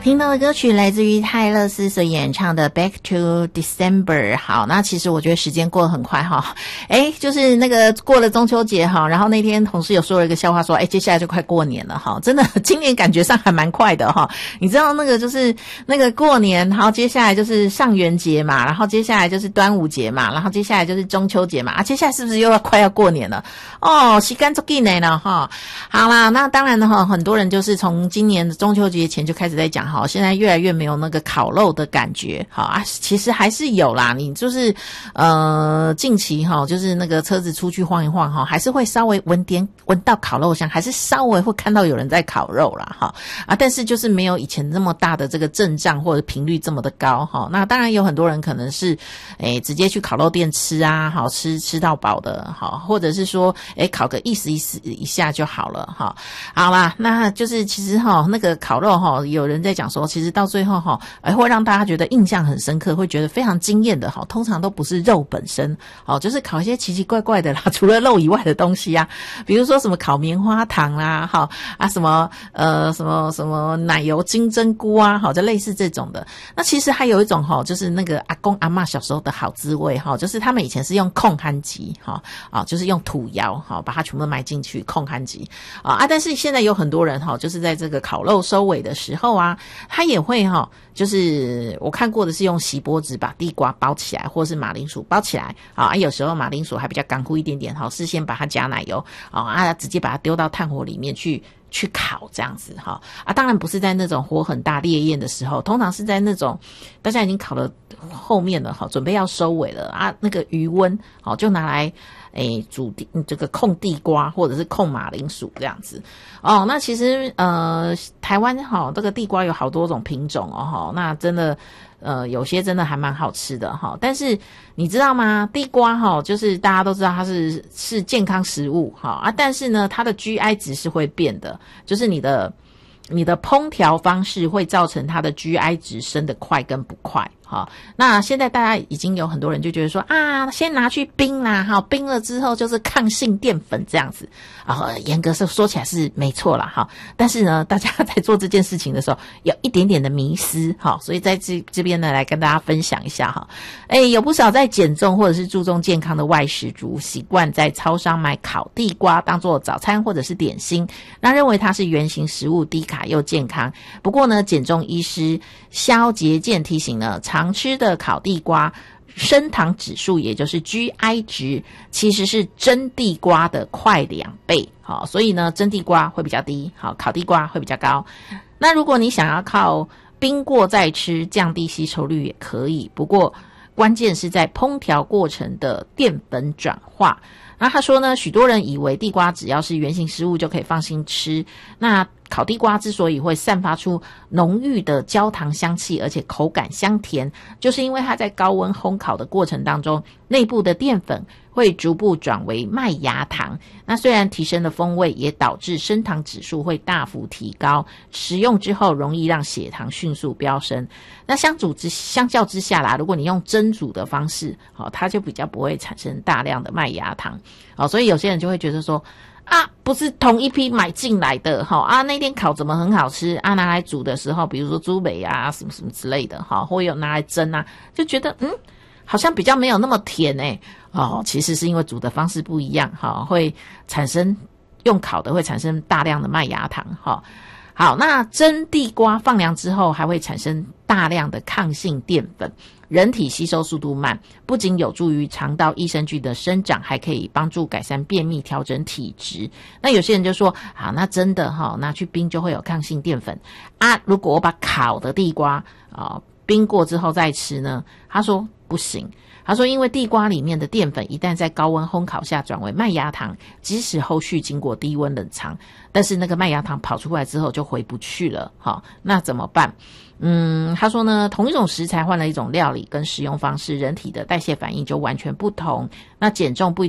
听到的歌曲来自于泰勒斯所演唱的 Back to December。 好，那其实我觉得时间过得很快哈，就是那个过了中秋节哈，然后那天同事有说了一个笑话说，接下来就快过年了哈，真的今年感觉上还蛮快的哈。你知道那个就是那个过年，然后接下来就是上元节嘛，然后接下来就是端午节嘛，然后接下来就是中秋节嘛，接下来是不是又要快要过年了哦？时间很快了哈。好啦，那当然哈，很多人就是从今年的中秋节前就开始在讲好，现在越来越没有那个烤肉的感觉，好啊，其实还是有啦。你就是近期哈，就是那个车子出去晃一晃哈，还是会稍微闻到烤肉香，还是稍微会看到有人在烤肉啦哈啊，但是就是没有以前那么大的这个阵仗或者频率这么的高哈。那当然有很多人可能是直接去烤肉店吃啊，好吃到饱的好，或者是说烤个意思一下就好了哈。好啦，那就是其实哈那个烤肉哈，有人在讲说，其实到最后哈，会让大家觉得印象很深刻，会觉得非常惊艳的哈，通常都不是肉本身，就是烤一些奇奇怪怪的啦，除了肉以外的东西啊，比如说什么烤棉花糖啦，什么什么奶油金针菇啊，就类似这种的。那其实还有一种就是那个阿公阿嬷小时候的好滋味就是他们以前是用控憨机就是用土窑把它全部埋进去控憨机但是现在有很多人就是在这个烤肉收尾的时候啊，他也会就是我看过的是用锡箔纸把地瓜包起来，或是马铃薯包起来有时候马铃薯还比较干枯一点点事先把它加奶油直接把它丢到炭火里面去烤这样子当然不是在那种火很大烈焰的时候，通常是在那种大家已经烤了后面了准备要收尾了那个余温就拿来煮这个控地瓜或者是控马铃薯这样子那其实台湾这个地瓜有好多种品种那真的有些真的还蛮好吃的但是你知道吗？地瓜就是大家都知道它是健康食物但是呢它的 GI 值是会变的，就是你的烹调方式会造成它的 GI 值升得快跟不快那现在大家已经有很多人就觉得说先拿去冰啦冰了之后就是抗性淀粉这样子严格说起来是没错啦但是呢大家在做这件事情的时候有一点点的迷思所以在这边呢来跟大家分享一下有不少在减重或者是注重健康的外食族习惯在超商买烤地瓜当做早餐或者是点心，那认为它是原型食物，低卡又健康。不过呢减重医师萧杰健提醒呢，常吃的烤地瓜升糖指数也就是 GI 值其实是蒸地瓜的快2倍所以呢蒸地瓜会比较低烤地瓜会比较高。那如果你想要靠冰过再吃降低吸收率也可以，不过关键是在烹调过程的淀粉转化。那他说呢，许多人以为地瓜只要是原型食物就可以放心吃，那烤地瓜之所以会散发出浓郁的焦糖香气，而且口感香甜，就是因为它在高温烘烤的过程当中，内部的淀粉会逐步转为麦芽糖。那虽然提升了风味，也导致升糖指数会大幅提高，食用之后容易让血糖迅速飙升。那相较之下啦，如果你用蒸煮的方式它就比较不会产生大量的麦芽糖所以有些人就会觉得说不是同一批买进来的那天烤怎么很好吃拿来煮的时候，比如说猪尾什么什么之类的或有拿来蒸就觉得好像比较没有那么甜其实是因为煮的方式不一样会产生用烤的会产生大量的麦芽糖好，那蒸地瓜放凉之后还会产生大量的抗性淀粉，人体吸收速度慢，不仅有助于肠道益生菌的生长，还可以帮助改善便秘，调整体质。那有些人就说那真的拿去冰就会有抗性淀粉如果我把烤的地瓜冰过之后再吃呢？他说不行。他说因为地瓜里面的淀粉一旦在高温烘烤下转为麦芽糖，即使后续经过低温冷藏，但是那个麦芽糖跑出来之后就回不去了那怎么办？他说呢，同一种食材换了一种料理跟食用方式，人体的代谢反应就完全不同。那减重不一定